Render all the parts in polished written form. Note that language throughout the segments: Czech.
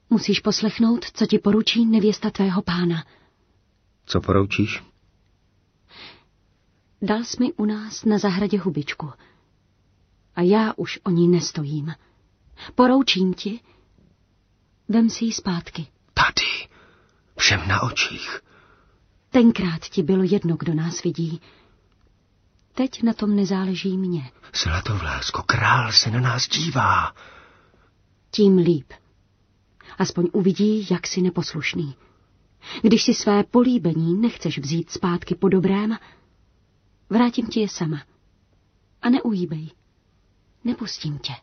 Musíš poslechnout, co ti poručí nevěsta tvého pána. Co poroučíš? Dal jsi mi u nás na zahradě hubičku. A já už o ní nestojím. Poroučím ti, vem si ji zpátky. Tady, všem na očích. Tenkrát ti bylo jedno, kdo nás vidí. Teď na tom nezáleží mně. Zlatovlásko, král se na nás dívá. Tím líp. Aspoň uvidí, jak jsi neposlušný. Když si své políbení nechceš vzít zpátky po dobrém, vrátím ti je sama. A neuhýbej. Nepustím tě.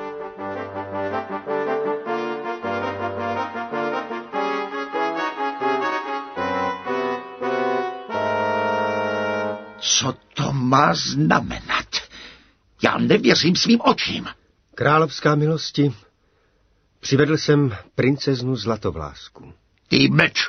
Co to má znamenat? Já nevěřím svým očím. Královská milosti, přivedl jsem princeznu Zlatovlásku. Ty mlč!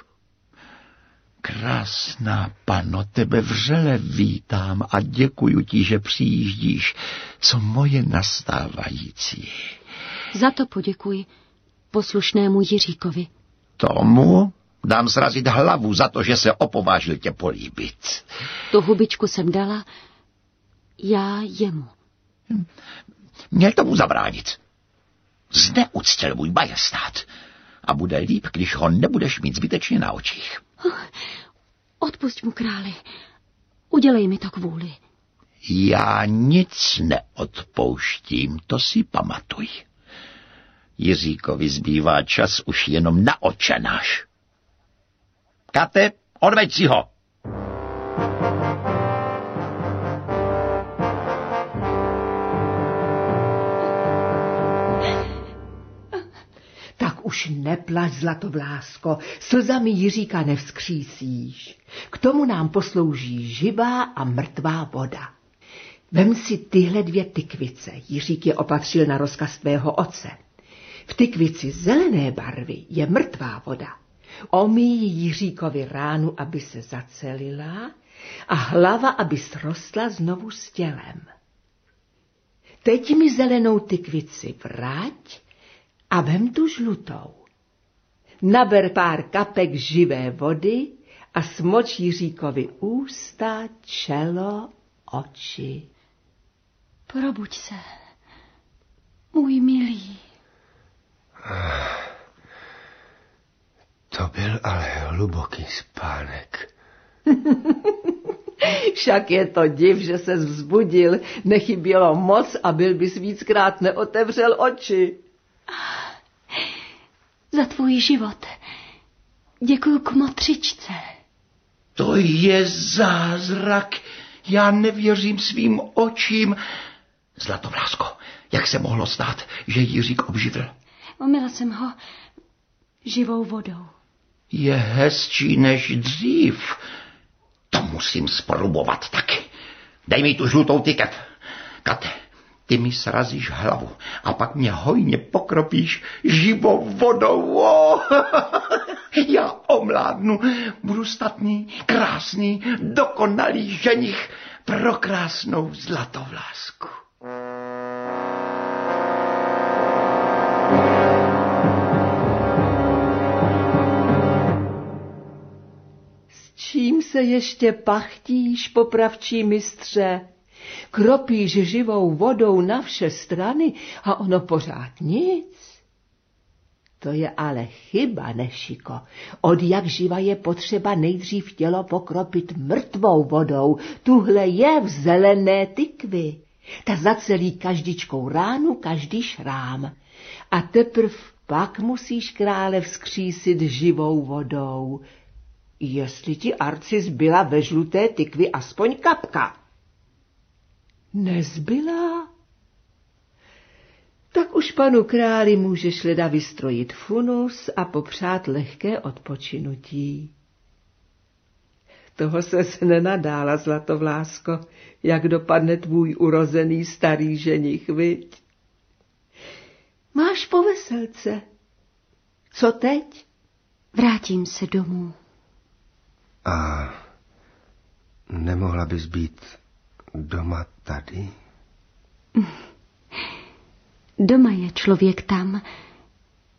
Krásná pano, tebe vřele vítám a děkuju ti, že přijíždíš, co moje nastávající. Za to poděkuji poslušnému Jiříkovi. Tomu dám srazit hlavu za to, že se opovážil tě políbit. Tu hubičku jsem dala já jemu. Měl tomu zabránit. Zneuctil můj majestát. A bude líp, když ho nebudeš mít zbytečně na očích. Odpusť mu, králi. Udělej mi to kvůli. Já nic neodpouštím, to si pamatuj. Jiříkovi zbývá čas už jenom na očenáš. Kate, odveď si ho. Tak už neplať, Zlatovlásko, slzami Jiříka nevzkřísíš. K tomu nám poslouží živá a mrtvá voda. Vem si tyhle 2 tykvice, Jiřík je opatřil na rozkaz tvého otce. V tykvici zelené barvy je mrtvá voda. Omíj Jiříkovi ránu, aby se zacelila a hlava, aby srostla znovu s tělem. Teď mi zelenou tykvici vrať a vem tu žlutou. Naber pár kapek živé vody a smoč Jiříkovi ústa, čelo, oči. Probuď se, můj milý. To byl ale hluboký spánek. Však je to div, že ses vzbudil, nechybělo moc a byl bys víckrát neotevřel oči. Za tvůj život. Děkuju kmotřičce. To je zázrak. Já nevěřím svým očím. Zlatovlásko, jak se mohlo stát, že Jiřík obživl? Omila jsem ho živou vodou. Je hezčí než dřív. To musím zprobovat taky. Dej mi tu žlutou tykev. Kate, ty mi srazíš hlavu a pak mě hojně pokropíš živou vodou. Oh, já omládnu, budu statný, krásný, dokonalý ženich pro krásnou Zlatovlásku. Čím se ještě pachtíš, popravčí mistře? Kropíš živou vodou na vše strany a ono pořád nic. To je ale chyba, Nešiko. Od jak živa je potřeba nejdřív tělo pokropit mrtvou vodou. Tuhle je v zelené tykvi. Ta zacelí každičkou ránu, každý šrám. A teprv pak musíš krále vzkřísit živou vodou. Jestli ti arci zbyla ve žluté tykvi aspoň kapka. Nezbyla? Tak už panu králi můžeš leda vystrojit funus a popřát lehké odpočinutí. Toho ses nenadála, Zlatovlásko, jak dopadne tvůj urozený starý ženich, viď? Máš po veselce. Co teď? Vrátím se domů. A nemohla bys být doma tady? Doma je člověk tam,